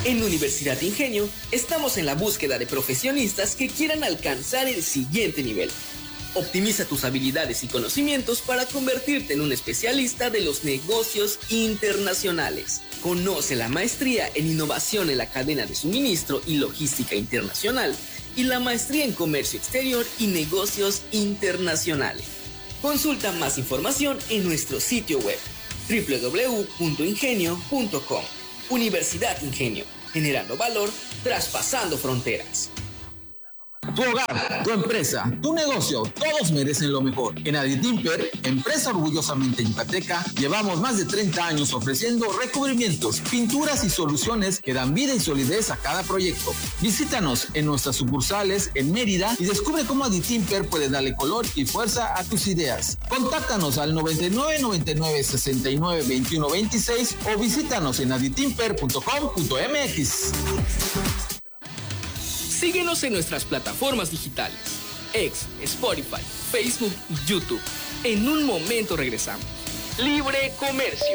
En Universidad Ingenio estamos en la búsqueda de profesionistas que quieran alcanzar el siguiente nivel. Optimiza tus habilidades y conocimientos para convertirte en un especialista de los negocios internacionales. Conoce la maestría en innovación en la cadena de suministro y logística internacional y la maestría en comercio exterior y negocios internacionales. Consulta más información en nuestro sitio web www.ingenio.com. Universidad Ingenio, generando valor, traspasando fronteras. Tu hogar, tu empresa, tu negocio, todos merecen lo mejor. En Aditimper, empresa orgullosamente yucateca, llevamos más de 30 años ofreciendo recubrimientos, pinturas y soluciones que dan vida y solidez a cada proyecto. Visítanos en nuestras sucursales en Mérida y descubre cómo Aditimper puede darle color y fuerza a tus ideas. Contáctanos al 99 99 69 21 26 o visítanos en aditimper.com.mx. Síguenos en nuestras plataformas digitales, X, Spotify, Facebook y YouTube. En un momento regresamos. Libre Comercio.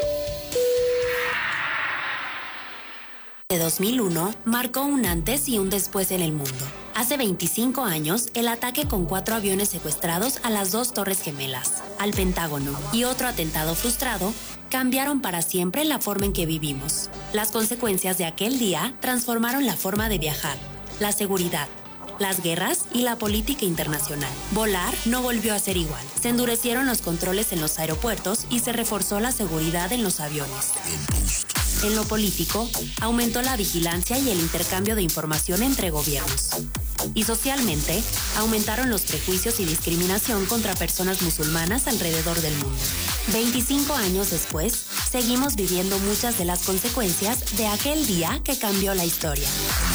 De 2001 marcó un antes y un después en el mundo. Hace 25 años, el ataque con 4 aviones secuestrados a las 2 Torres Gemelas, al Pentágono y otro atentado frustrado cambiaron para siempre la forma en que vivimos. Las consecuencias de aquel día transformaron la forma de viajar, la seguridad, las guerras y la política internacional. Volar no volvió a ser igual. Se endurecieron los controles en los aeropuertos y se reforzó la seguridad en los aviones. En lo político, aumentó la vigilancia y el intercambio de información entre gobiernos. Y socialmente, aumentaron los prejuicios y discriminación contra personas musulmanas alrededor del mundo. 25 años después, seguimos viviendo muchas de las consecuencias de aquel día que cambió la historia.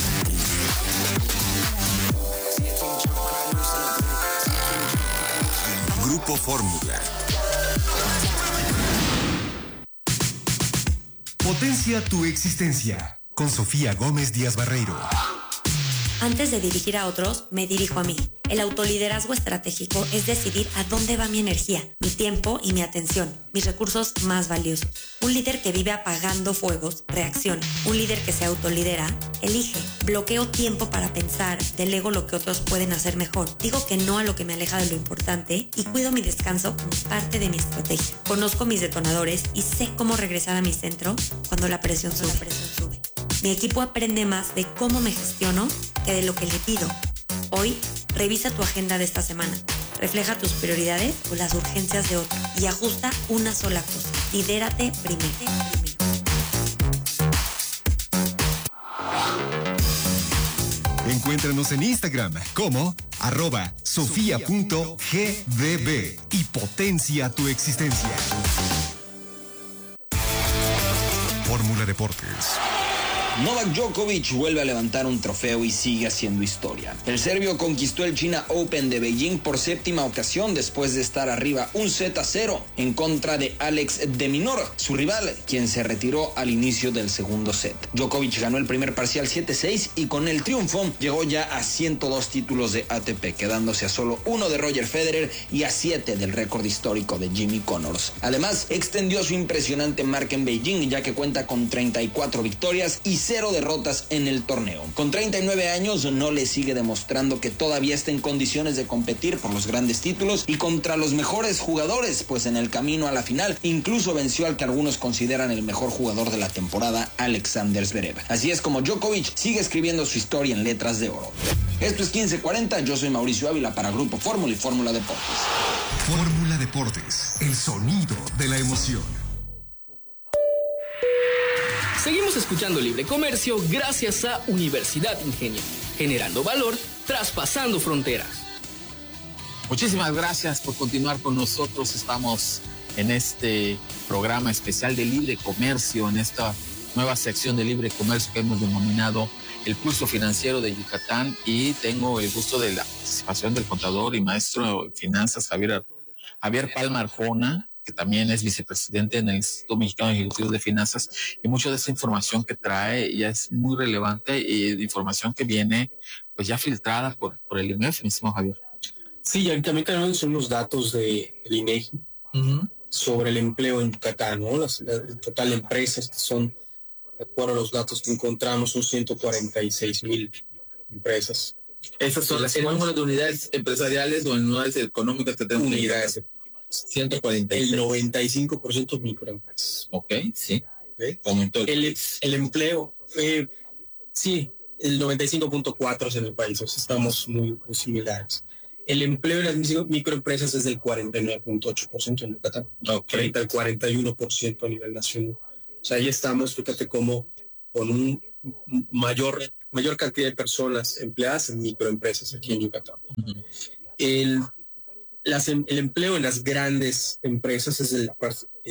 Grupo Fórmula. Potencia tu existencia. Con Sofía Gómez Díaz Barreiro. Antes de dirigir a otros, me dirijo a mí. El autoliderazgo estratégico es decidir a dónde va mi energía, mi tiempo y mi atención, mis recursos más valiosos. Un líder que vive apagando fuegos, reacciona. Un líder que se autolidera, elige. Bloqueo tiempo para pensar, delego lo que otros pueden hacer mejor. Digo que no a lo que me aleja de lo importante y cuido mi descanso como parte de mi estrategia. Conozco mis detonadores y sé cómo regresar a mi centro cuando la presión sube. Mi equipo aprende más de cómo me gestiono que de lo que le pido. Hoy, revisa tu agenda de esta semana. Refleja tus prioridades o las urgencias de otro y ajusta una sola cosa. Lidérate primero. Encuéntranos en Instagram como @sofia.gdb y potencia tu existencia. Fórmula Deportes. Novak Djokovic vuelve a levantar un trofeo y sigue haciendo historia. El serbio conquistó el China Open de Beijing por 7ª ocasión después de estar arriba 1-0 en contra de Alex de Minaur, su rival, quien se retiró al inicio del segundo set. Djokovic ganó el primer parcial 7-6 y con el triunfo llegó ya a 102 títulos de ATP, quedándose a solo 1 de Roger Federer y a 7 del récord histórico de Jimmy Connors. Además, extendió su impresionante marca en Beijing, ya que cuenta con 34 victorias y 0 derrotas en el torneo. Con 39 años no le sigue demostrando que todavía está en condiciones de competir por los grandes títulos y contra los mejores jugadores, pues en el camino a la final incluso venció al que algunos consideran el mejor jugador de la temporada, Alexander Zverev. Así es como Djokovic sigue escribiendo su historia en letras de oro. Esto es 1540, yo soy Mauricio Ávila para Grupo Fórmula y Fórmula Deportes. Fórmula Deportes, el sonido de la emoción. Seguimos escuchando Libre Comercio gracias a Universidad Ingenio, generando valor, traspasando fronteras. Muchísimas gracias por continuar con nosotros. Estamos en este programa especial de Libre Comercio, en esta nueva sección de Libre Comercio que hemos denominado El Pulso Financiero de Yucatán, y tengo el gusto de la participación del contador y maestro de finanzas Javier Palma Arjona, que también es vicepresidente en el Instituto Mexicano de Ejecutivos de Finanzas, y mucha de esa información que trae ya es muy relevante y información que viene pues ya filtrada por el INEGI, mi estimado Javier. Sí, y también tenemos unos datos del INEGI sobre el empleo en Yucatán, ¿no? El total de empresas que son De acuerdo a los datos que encontramos, son 146,000 empresas. Esas son el número de unidades empresariales o unidades económicas que tenemos. Unidades. 146. El 95% microempresas. Ok, sí. ¿Okay? Aumentó El empleo, sí, el 95.4 es en el país, o sea, estamos muy similares. El empleo en las microempresas es del 49.8% en Yucatán, frente al 41% a nivel nacional. O sea, ahí estamos, fíjate cómo con un mayor cantidad de personas empleadas en microempresas aquí en Yucatán. Uh-huh. El empleo en las grandes empresas es del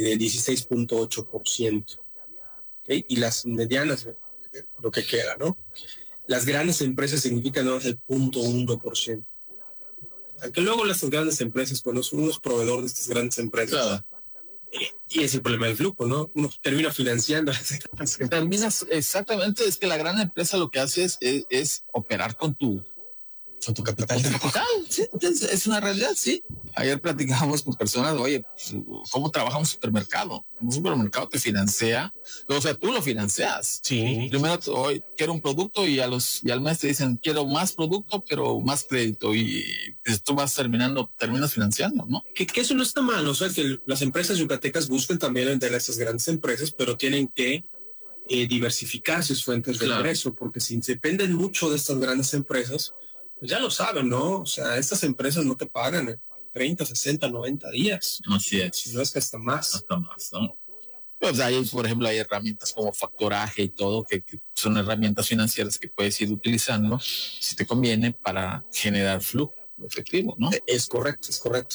16.8%. ¿Okay? Y las medianas, lo que queda, ¿no? Las grandes empresas significan no, el 0.1%. Aunque luego las grandes empresas, bueno, son unos proveedores de estas grandes empresas. Claro. Y es el problema del flujo, ¿no? Uno termina financiando. Terminas, exactamente, es que la gran empresa lo que hace es operar con tu capital. Sí, es una realidad, sí. Ayer platicábamos con personas, oye, ¿cómo trabaja un supermercado? Un supermercado te financia, o sea, tú lo financias. Sí. Primero, hoy quiero un producto y al mes te dicen, quiero más producto, pero más crédito, y pues, tú terminas financiando, ¿no? Que eso no está mal, o sea, que las empresas yucatecas buscan también vender a estas grandes empresas, pero tienen que diversificar sus fuentes de ingreso, porque si dependen mucho de estas grandes empresas, pues ya lo saben, ¿no? O sea, estas empresas no te pagan en 30, 60, 90 días. Así es. Si no es que hasta más. Hasta más, ¿no? Pues hay, por ejemplo, hay herramientas como factoraje y todo, que son herramientas financieras que puedes ir utilizando si te conviene para generar flujo efectivo, ¿no? Es correcto.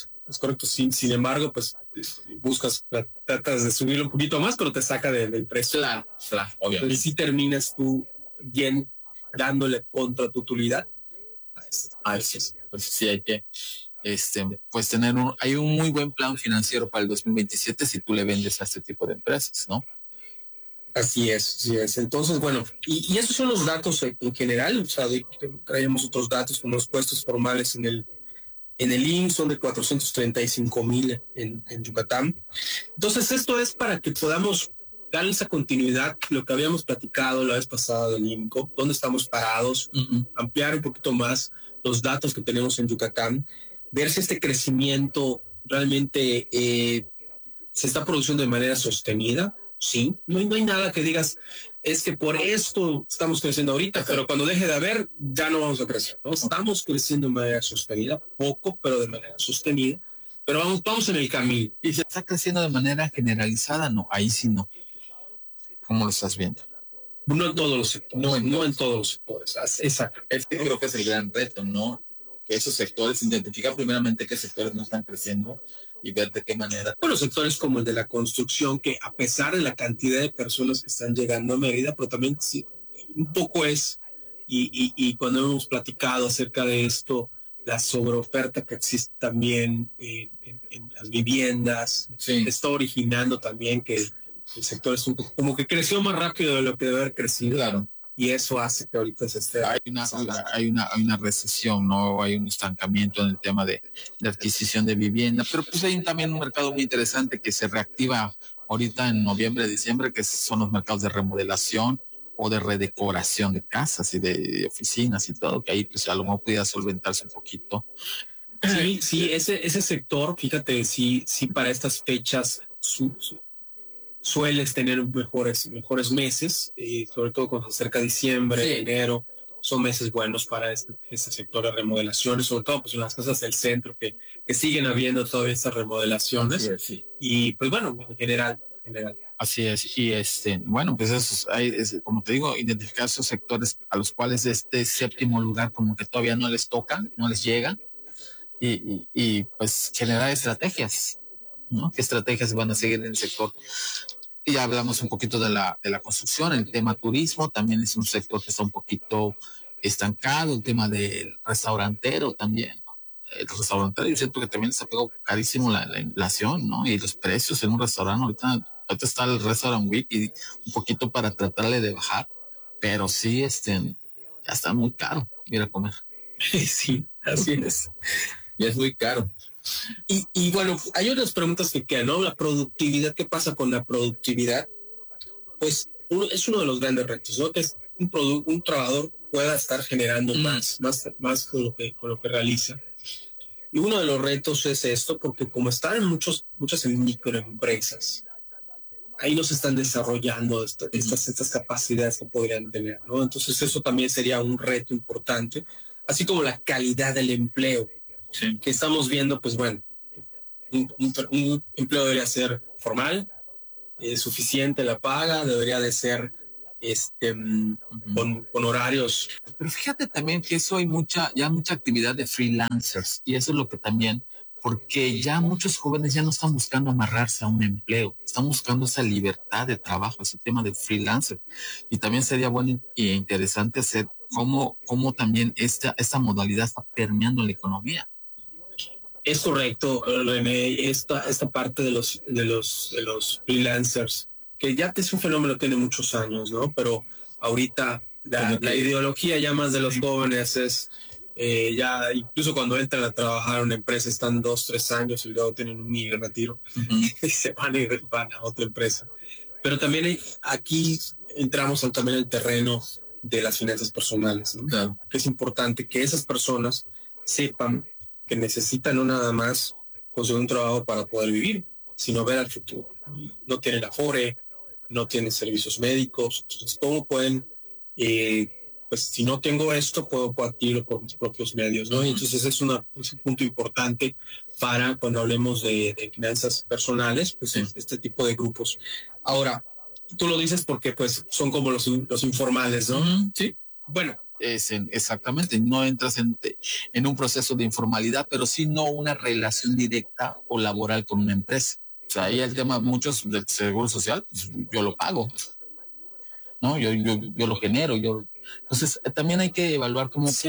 Sin embargo, pues tratas de subirlo un poquito más, pero te saca del precio. Claro, obviamente. Y si terminas tú bien dándole contra tu utilidad. Pues sí, hay que pues hay un muy buen plan financiero para el 2027 si tú le vendes a este tipo de empresas, ¿no? Así es. Entonces, bueno, y esos son los datos en general. O sea, traemos otros datos como los puestos formales en el IMSS, son de 435,000 en Yucatán. Entonces, esto es para que podamos darle esa continuidad, lo que habíamos platicado la vez pasada del INCO, dónde estamos parados, ampliar un poquito más los datos que tenemos en Yucatán, ver si este crecimiento realmente se está produciendo de manera sostenida. Sí, no hay nada que digas, es que por esto estamos creciendo ahorita, pero cuando deje de haber, ya no vamos a crecer, ¿no? Estamos creciendo de manera sostenida, poco, pero de manera sostenida, pero vamos en el camino. ¿Y se está creciendo de manera generalizada? No, ahí sí no. ¿Cómo lo estás viendo? No en todos los sectores. No en todos los sectores. Exacto. Creo que es el gran reto, ¿no? Que esos sectores, identificar primeramente qué sectores no están creciendo y ver de qué manera. Bueno, sectores como el de la construcción, que a pesar de la cantidad de personas que están llegando a Mérida, pero también sí, un poco es, y cuando hemos platicado acerca de esto, la sobreoferta que existe también en las viviendas, está originando también que el sector es como que creció más rápido de lo que debe haber crecido. Claro. Y eso hace que ahorita se esté... Hay una recesión, ¿no? Hay un estancamiento en el tema de adquisición de vivienda, pero pues hay también un mercado muy interesante que se reactiva ahorita en noviembre, diciembre, que son los mercados de remodelación o de redecoración de casas y de oficinas y todo, que ahí pues a lo mejor pudiera solventarse un poquito. Sí, ese sector, fíjate, sí para estas fechas sueles tener mejores meses, sobre todo cuando se acerca diciembre, enero, son meses buenos para este sector de remodelaciones, sobre todo pues en las casas del centro que siguen habiendo todavía estas remodelaciones. Sí. Y pues bueno, en general. Así es, y bueno, pues eso como te digo, identificar esos sectores a los cuales este séptimo lugar como que todavía no les toca, no les llega, y pues generar estrategias, ¿no? ¿Qué estrategias van a seguir en el sector? Y ya hablamos un poquito de la construcción, el tema turismo también es un sector que está un poquito estancado, el tema del restaurantero también. El restaurantero, yo siento que también se ha pegado carísimo la inflación, ¿no? Y los precios en un restaurante, ahorita está el Restaurant Week y un poquito para tratarle de bajar, pero sí, ya está muy caro ir a comer. Sí, así es. Y es muy caro. Y bueno, hay otras preguntas que quedan, ¿no? La productividad, ¿qué pasa con la productividad? Pues es uno de los grandes retos, ¿no? Que es un trabajador pueda estar generando más con lo que realiza. Y uno de los retos es esto, porque como están en muchas microempresas, ahí no se están desarrollando estas capacidades que podrían tener, ¿no? Entonces eso también sería un reto importante, así como la calidad del empleo, que estamos viendo, pues bueno, un empleo debería ser formal, suficiente la paga, debería de ser con horarios. Pero fíjate también que eso hay mucha actividad de freelancers, y eso es lo que también, porque ya muchos jóvenes ya no están buscando amarrarse a un empleo, están buscando esa libertad de trabajo, ese tema de freelancer. Y también sería bueno e interesante hacer cómo también esta modalidad está permeando la economía. Es correcto, René, esta parte de los freelancers, que ya es un fenómeno que tiene muchos años, ¿no? Pero ahorita la ideología ya más de los jóvenes es ya incluso cuando entran a trabajar en una empresa están 2-3 años y luego tienen un mini retiro y se van a otra empresa. Pero también aquí entramos también en el terreno de las finanzas personales, ¿no? Claro. Que es importante que esas personas sepan que necesitan no nada más conseguir un trabajo para poder vivir, sino ver al futuro. No tienen Afore, no tienen servicios médicos, entonces ¿cómo pueden, pues si no tengo esto, puedo adquirirlo por mis propios medios, ¿no? Y entonces es un punto importante para cuando hablemos de finanzas personales, pues este tipo de grupos. Ahora, tú lo dices porque pues son como los informales, ¿no? Sí. Bueno, exactamente, no entras en un proceso de informalidad, pero sí no una relación directa o laboral con una empresa. O sea, ahí el tema, muchos del seguro social, pues, yo lo pago, ¿no? Yo lo genero, Entonces, también hay que evaluar cómo se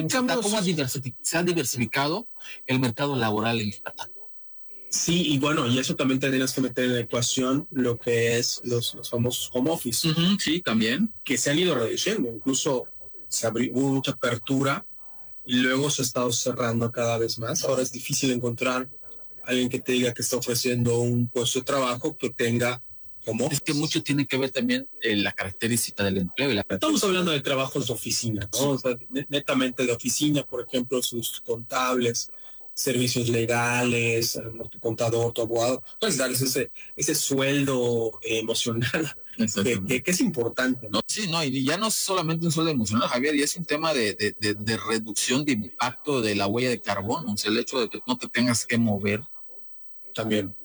ha diversificado el mercado laboral en Yucatán. Sí, y bueno, y eso también tendrías que meter en la ecuación lo que es los famosos home office. Sí, también. Que se han ido reduciendo, incluso hubo mucha apertura y luego se ha estado cerrando cada vez más. Ahora es difícil encontrar a alguien que te diga que está ofreciendo un puesto de trabajo que tenga home office. Es que mucho tiene que ver también la característica del empleo. Estamos hablando de trabajos de oficina, ¿no? O sea, netamente de oficina, por ejemplo, sus contables, servicios legales, tu contador, tu abogado, pues darles ese sueldo emocional que es importante, ¿no? Sí, no, y ya no es solamente un sueldo emocional, Javier, y es un tema de reducción de impacto de la huella de carbono, o sea, el hecho de que no te tengas que mover. También.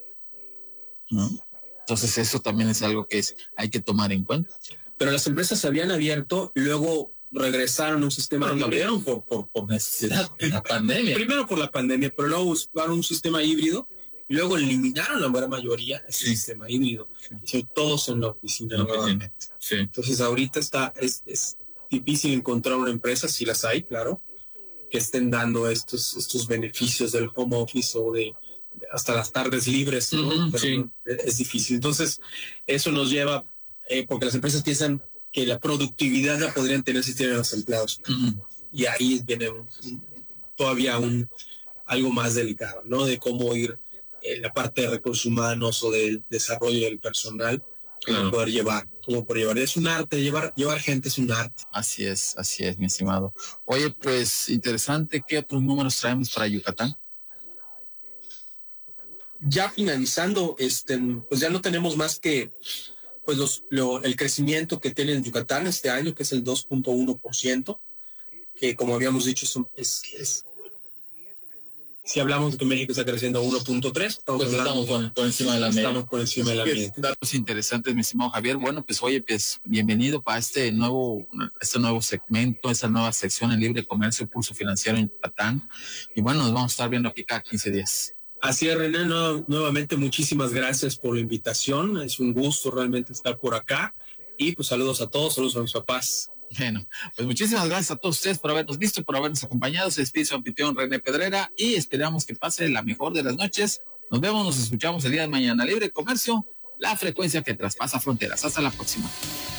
¿No? Entonces eso también es algo que hay que tomar en cuenta. Pero las empresas se habían abierto y luego regresaron a un sistema lo abrieron por necesidad de la pandemia. Primero por la pandemia, pero luego buscaron un sistema híbrido y luego eliminaron la gran mayoría ese sistema híbrido. Y todos en la oficina. Sí. Entonces ahorita es difícil encontrar una empresa, si las hay, claro, que estén dando estos beneficios del home office o de hasta las tardes libres, ¿no? Pero es difícil. Entonces eso nos lleva, porque las empresas piensan que la productividad la podrían tener si tienen los empleados. Y ahí viene todavía algo más delicado, ¿no? De cómo ir en la parte de recursos humanos o del desarrollo del personal, cómo poder llevar. Es un arte, llevar gente es un arte. Así es, mi estimado. Oye, pues interesante, ¿qué otros números traemos para Yucatán? Ya finalizando, pues ya no tenemos más que pues el crecimiento que tiene en Yucatán este año, que es el 2.1%, que como habíamos dicho si hablamos de que México está creciendo 1.3, estamos por encima de la media. Estamos por encima de la media. Datos interesantes, mi estimado Javier. Bueno, pues oye, pues bienvenido para este nuevo segmento, esta nueva sección en Libre Comercio, Pulso Financiero en Yucatán. Y bueno, nos vamos a estar viendo aquí cada 15 días. Así es, René, nuevamente muchísimas gracias por la invitación. Es un gusto realmente estar por acá. Y pues saludos a todos, saludos a mis papás. Bueno, pues muchísimas gracias a todos ustedes por habernos visto, por habernos acompañado. Se despide su anfitrión René Pedrera y esperamos que pase la mejor de las noches. Nos vemos, nos escuchamos el día de mañana. Libre Comercio, la frecuencia que traspasa fronteras. Hasta la próxima.